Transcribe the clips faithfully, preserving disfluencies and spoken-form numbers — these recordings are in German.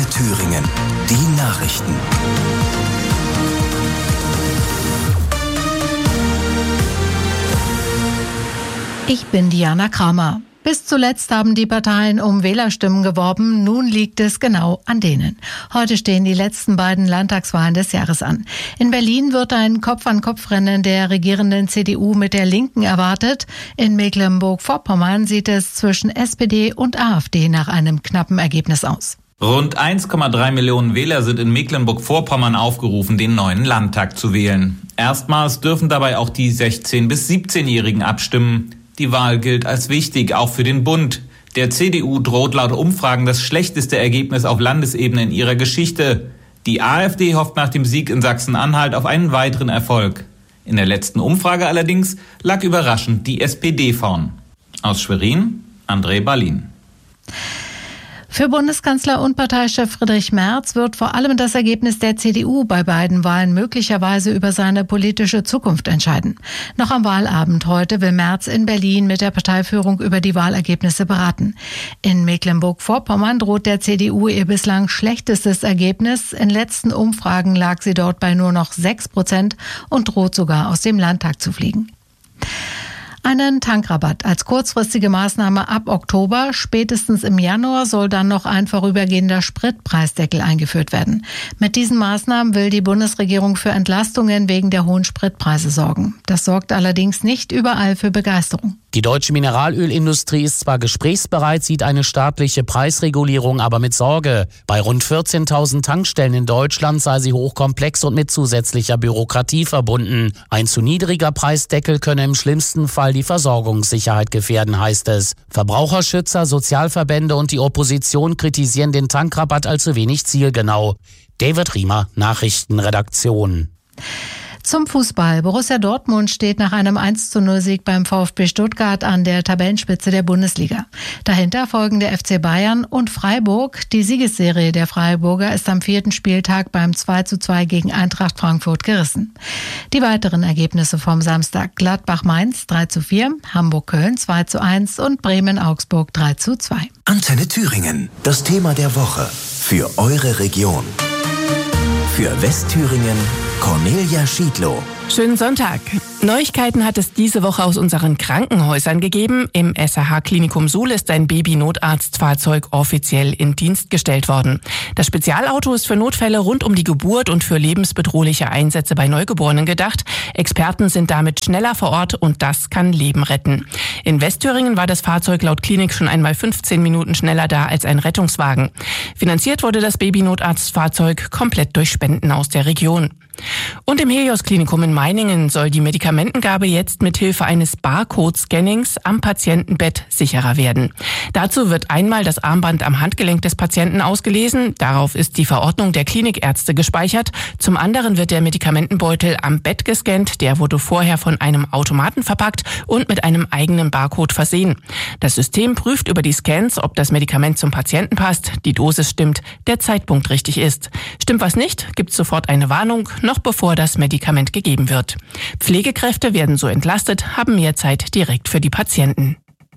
Thüringen. Die Nachrichten. Ich bin Diana Kramer. Bis zuletzt haben die Parteien um Wählerstimmen geworben. Nun liegt es genau an denen. Heute stehen die letzten beiden Landtagswahlen des Jahres an. In Berlin wird ein Kopf-an-Kopf-Rennen der regierenden C D U mit der Linken erwartet. In Mecklenburg-Vorpommern sieht es zwischen S P D und A f D nach einem knappen Ergebnis aus. Rund eins Komma drei Millionen Wähler sind in Mecklenburg-Vorpommern aufgerufen, den neuen Landtag zu wählen. Erstmals dürfen dabei auch die sechzehn- bis siebzehnjährigen abstimmen. Die Wahl gilt als wichtig, auch für den Bund. Der C D U droht laut Umfragen das schlechteste Ergebnis auf Landesebene in ihrer Geschichte. Die A f D hofft nach dem Sieg in Sachsen-Anhalt auf einen weiteren Erfolg. In der letzten Umfrage allerdings lag überraschend die S P D vorn. Aus Schwerin, André Ballin. Für Bundeskanzler und Parteichef Friedrich Merz wird vor allem das Ergebnis der C D U bei beiden Wahlen möglicherweise über seine politische Zukunft entscheiden. Noch am Wahlabend heute will Merz in Berlin mit der Parteiführung über die Wahlergebnisse beraten. In Mecklenburg-Vorpommern droht der C D U ihr bislang schlechtestes Ergebnis. In letzten Umfragen lag sie dort bei nur noch sechs Prozent und droht sogar aus dem Landtag zu fliegen. Einen Tankrabatt als kurzfristige Maßnahme ab Oktober. Spätestens im Januar soll dann noch ein vorübergehender Spritpreisdeckel eingeführt werden. Mit diesen Maßnahmen will die Bundesregierung für Entlastungen wegen der hohen Spritpreise sorgen. Das sorgt allerdings nicht überall für Begeisterung. Die deutsche Mineralölindustrie ist zwar gesprächsbereit, sieht eine staatliche Preisregulierung aber mit Sorge. Bei rund vierzehntausend Tankstellen in Deutschland sei sie hochkomplex und mit zusätzlicher Bürokratie verbunden. Ein zu niedriger Preisdeckel könne im schlimmsten Fall die Versorgungssicherheit gefährden, heißt es. Verbraucherschützer, Sozialverbände und die Opposition kritisieren den Tankrabatt als zu wenig zielgenau. David Riemer, Nachrichtenredaktion. Zum Fußball. Borussia Dortmund steht nach einem eins zu null Sieg beim VfB Stuttgart an der Tabellenspitze der Bundesliga. Dahinter folgen der F C Bayern und Freiburg. Die Siegesserie der Freiburger ist am vierten Spieltag beim zwei zu zwei gegen Eintracht Frankfurt gerissen. Die weiteren Ergebnisse vom Samstag: Gladbach-Mainz drei zu vier, Hamburg-Köln zwei zu eins und Bremen-Augsburg drei zu zwei. Antenne Thüringen. Das Thema der Woche. Für eure Region. Für Westthüringen Cornelia Schiedlow. Schönen Sonntag. Neuigkeiten hat es diese Woche aus unseren Krankenhäusern gegeben. Im S R H-Klinikum Suhl ist ein Baby-Notarztfahrzeug offiziell in Dienst gestellt worden. Das Spezialauto ist für Notfälle rund um die Geburt und für lebensbedrohliche Einsätze bei Neugeborenen gedacht. Experten sind damit schneller vor Ort und das kann Leben retten. In Westthüringen war das Fahrzeug laut Klinik schon einmal fünfzehn Minuten schneller da als ein Rettungswagen. Finanziert wurde das Baby-Notarztfahrzeug komplett durch Spenden aus der Region. Und im Helios-Klinikum in Meiningen soll die Medikamentengabe jetzt mit Hilfe eines Barcode-Scannings am Patientenbett sicherer werden. Dazu wird einmal das Armband am Handgelenk des Patienten ausgelesen. Darauf ist die Verordnung der Klinikärzte gespeichert. Zum anderen wird der Medikamentenbeutel am Bett gescannt. Der wurde vorher von einem Automaten verpackt und mit einem eigenen Barcode versehen. Das System prüft über die Scans, ob das Medikament zum Patienten passt, die Dosis stimmt, der Zeitpunkt richtig ist. Stimmt was nicht, gibt es sofort eine Warnung, noch bevor das Medikament gegeben wird. Pflegekräfte werden so entlastet, haben mehr Zeit direkt für die Patienten.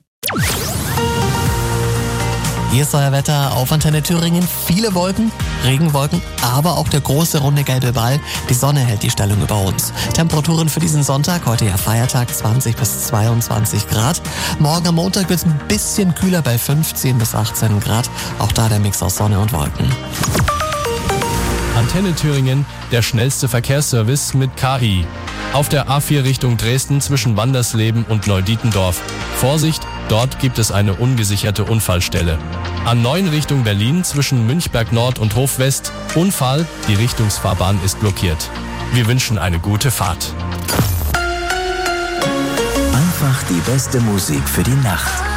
Hier ist euer Wetter auf Antenne Thüringen. Viele Wolken, Regenwolken, aber auch der große runde gelbe Ball. Die Sonne hält die Stellung über uns. Temperaturen für diesen Sonntag, heute ja Feiertag, zwanzig bis zweiundzwanzig Grad. Morgen am Montag wird es ein bisschen kühler bei fünfzehn bis achtzehn Grad. Auch da der Mix aus Sonne und Wolken. Antenne Thüringen, der schnellste Verkehrsservice mit K I. Auf der A vier Richtung Dresden zwischen Wandersleben und Neudietendorf. Vorsicht, dort gibt es eine ungesicherte Unfallstelle. A neun Richtung Berlin zwischen Münchberg Nord und Hof West. Unfall, die Richtungsfahrbahn ist blockiert. Wir wünschen eine gute Fahrt. Einfach die beste Musik für die Nacht.